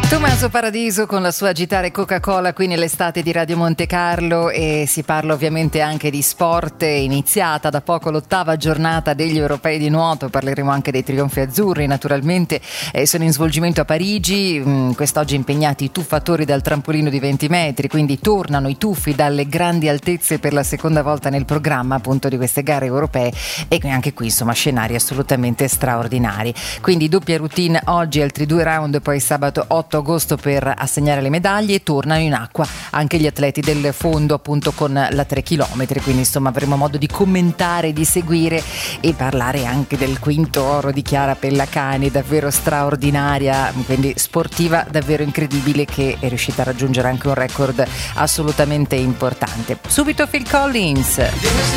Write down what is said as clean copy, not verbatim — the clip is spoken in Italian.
Tommaso Paradiso con la sua Agitare Coca-Cola qui nell'estate di Radio Monte Carlo, e si parla ovviamente anche di sport. È iniziata da poco l'8ª giornata degli europei di nuoto, parleremo anche dei trionfi azzurri naturalmente, sono in svolgimento a Parigi. Quest'oggi impegnati i tuffatori dal trampolino di 20 metri, quindi tornano i tuffi dalle grandi altezze per la seconda volta nel programma appunto di queste gare europee, e anche qui insomma scenari assolutamente straordinari. Quindi doppia routine oggi, altri 2 round poi sabato 8 agosto per assegnare le medaglie, e tornano in acqua anche gli atleti del fondo appunto con la 3 km, quindi insomma avremo modo di commentare, di seguire e parlare anche del quinto oro di Chiara Pellacani, davvero straordinaria, quindi sportiva davvero incredibile, che è riuscita a raggiungere anche un record assolutamente importante. Subito Phil Collins.